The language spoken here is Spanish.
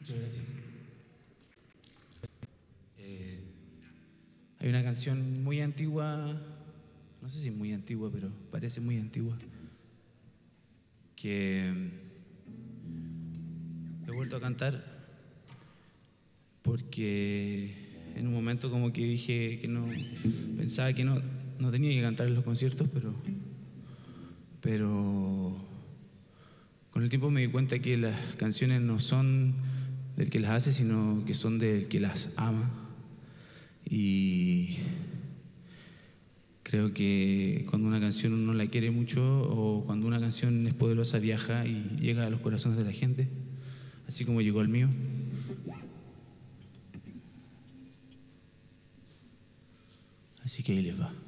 Muchas gracias. Hay una canción muy antigua, no sé si es muy antigua, pero parece muy antigua, que he vuelto a cantar porque en un momento como que dije que no, pensaba que no tenía que cantar en los conciertos, pero con el tiempo me di cuenta que las canciones no son del que las hace, sino que son del que las ama. Y creo que cuando una canción uno la quiere mucho, o cuando una canción es poderosa, viaja y llega a los corazones de la gente, así como llegó al mío. Así que ahí les va.